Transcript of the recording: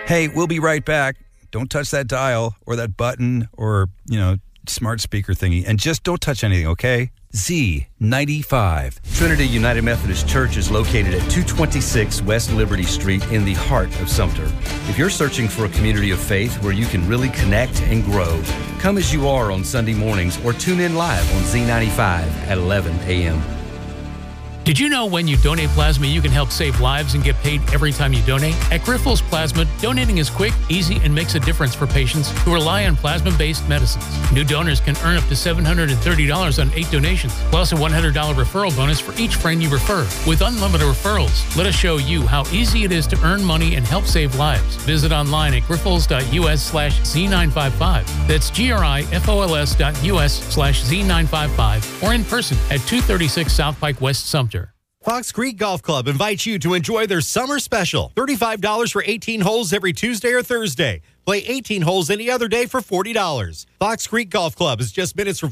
Hey, we'll be right back. Don't touch that dial or that button or, smart speaker thingy. And just don't touch anything, okay? Z95. Trinity United Methodist Church is located at 226 West Liberty Street in the heart of Sumter. If you're searching for a community of faith where you can really connect and grow, come as you are on Sunday mornings or tune in live on Z95 at 11 a.m. Did you know when you donate plasma, you can help save lives and get paid every time you donate? At Grifols Plasma, donating is quick, easy, and makes a difference for patients who rely on plasma-based medicines. New donors can earn up to $730 on 8 donations, plus a $100 referral bonus for each friend you refer. With unlimited referrals, let us show you how easy it is to earn money and help save lives. Visit online at grifols.us/Z955. That's grifols.us/Z955 or in person at 236 South Pike West, Sumter. Fox Creek Golf Club invites you to enjoy their summer special. $35 for 18 holes every Tuesday or Thursday. Play 18 holes any other day for $40. Fox Creek Golf Club is just minutes from